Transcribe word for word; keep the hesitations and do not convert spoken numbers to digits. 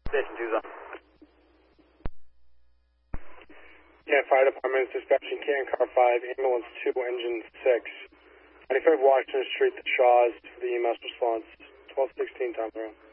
Station two's on. Yeah, fire department is dispatching Canton Car five, ambulance two, engine six. ninety-five Washington Street, the Shaws, for the E M S response. twelve sixteen, time zero.